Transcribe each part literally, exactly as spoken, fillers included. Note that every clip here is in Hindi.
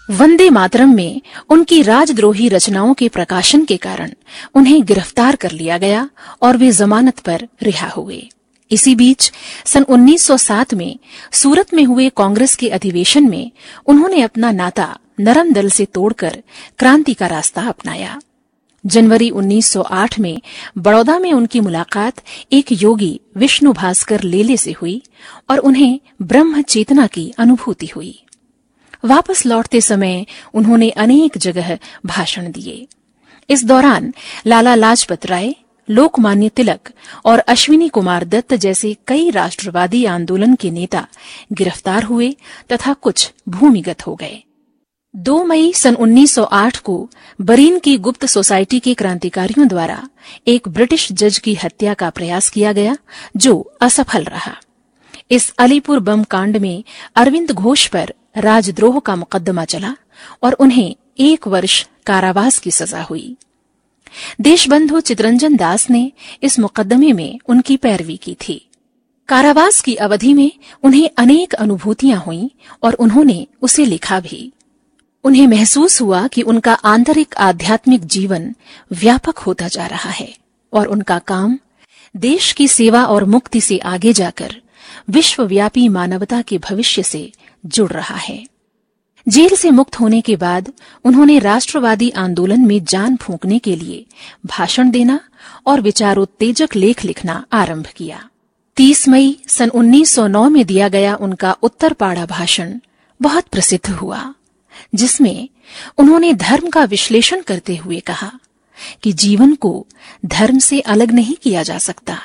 वंदे मातरम में उनकी राजद्रोही रचनाओं के प्रकाशन के कारण उन्हें गिरफ्तार कर लिया गया और वे जमानत पर रिहा हुए। इसी बीच सन उन्नीस सौ सात में सूरत में हुए कांग्रेस के अधिवेशन में उन्होंने अपना नाता नरम दल से तोड़कर क्रांति का रास्ता अपनाया। जनवरी उन्नीस सौ आठ में बड़ौदा में उनकी मुलाकात एक योगी विष्णु भास्कर लेले से हुई और उन्हें ब्रह्म चेतना की अनुभूति हुई। वापस लौटते समय उन्होंने अनेक जगह भाषण दिए। इस दौरान लाला लाजपत राय, लोकमान्य तिलक और अश्विनी कुमार दत्त जैसे कई राष्ट्रवादी आंदोलन के नेता गिरफ्तार हुए तथा कुछ भूमिगत हो गए। दो मई सन उन्नीस सौ आठ को बरीन की गुप्त सोसाइटी के क्रांतिकारियों द्वारा एक ब्रिटिश जज की हत्या का प्रयास किया गया, जो असफल रहा। इस अलीपुर बम कांड में अरविंद घोष पर राजद्रोह का मुकदमा चला और उन्हें एक वर्ष कारावास की सजा हुई। देशबंधु चितरंजन दास ने इस मुकदमे में उनकी पैरवी की थी। कारावास की अवधि में उन्हें अनेक अनुभूतियां हुईं और उन्होंने उसे लिखा भी। उन्हें महसूस हुआ कि उनका आंतरिक आध्यात्मिक जीवन व्यापक होता जा रहा है और उनका काम देश की सेवा और मुक्ति से आगे जाकर विश्वव्यापी मानवता के भविष्य से जुड़ रहा है। जेल से मुक्त होने के बाद उन्होंने राष्ट्रवादी आंदोलन में जान फूंकने के लिए भाषण देना और विचारोत्तेजक लेख लिखना आरंभ किया। तीस मई सन उन्नीस सौ नौ में दिया गया उनका उत्तरपाड़ा भाषण बहुत प्रसिद्ध हुआ, जिसमें उन्होंने धर्म का विश्लेषण करते हुए कहा कि जीवन को धर्म से अलग नहीं किया जा सकता।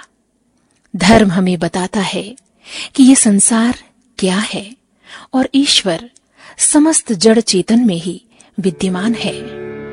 धर्म हमें बताता है कि ये संसार क्या है और ईश्वर समस्त जड़ चेतन में ही विद्यमान है।